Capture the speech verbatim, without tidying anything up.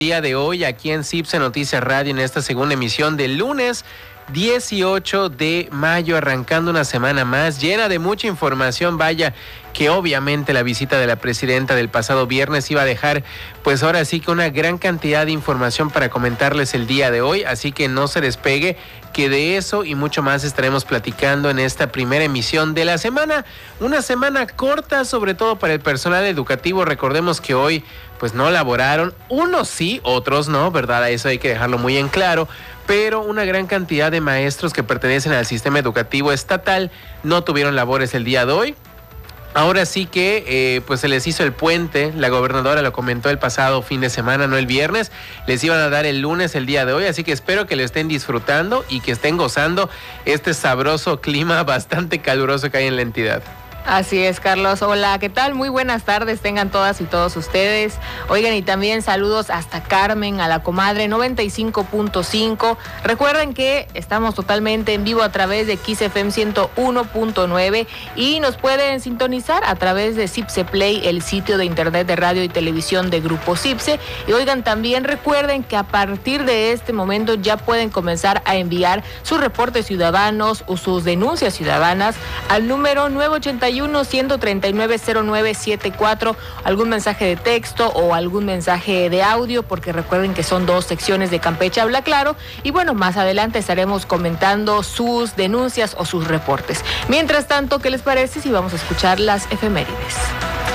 Día de hoy aquí en CIPSE Noticias Radio en esta segunda emisión del lunes dieciocho de mayo, arrancando una semana más llena de mucha información. Vaya que obviamente la visita de la presidenta del pasado viernes iba a dejar pues ahora sí que una gran cantidad de información para comentarles el día de hoy, así que no se despegue, que de eso y mucho más estaremos platicando en esta primera emisión de la semana. Una semana corta, sobre todo para el personal educativo. Recordemos que hoy pues no laboraron, unos sí, otros no, ¿verdad? Eso hay que dejarlo muy en claro, pero una gran cantidad de maestros que pertenecen al sistema educativo estatal no tuvieron labores el día de hoy. Ahora sí que eh, pues se les hizo el puente, la gobernadora lo comentó el pasado fin de semana, no el viernes, les iban a dar el lunes el día de hoy, así que espero que lo estén disfrutando y que estén gozando este sabroso clima bastante caluroso que hay en la entidad. Así es, Carlos. Hola, ¿qué tal? Muy buenas tardes tengan todas y todos ustedes. Oigan, y también saludos hasta Carmen, a la comadre noventa y cinco punto cinco. Recuerden que estamos totalmente en vivo a través de Kiss F M ciento uno punto nueve y nos pueden sintonizar a través de CIPSE Play, el sitio de internet de radio y televisión de Grupo CIPSE. Y oigan, también recuerden que a partir de este momento ya pueden comenzar a enviar sus reportes ciudadanos o sus denuncias ciudadanas al número nueve ocho uno, uno tres nueve, cero nueve siete cuatro, algún mensaje de texto o algún mensaje de audio, porque recuerden que son dos secciones de Campeche Habla Claro, y bueno, más adelante estaremos comentando sus denuncias o sus reportes. Mientras tanto, ¿qué les parece si vamos a escuchar las efemérides?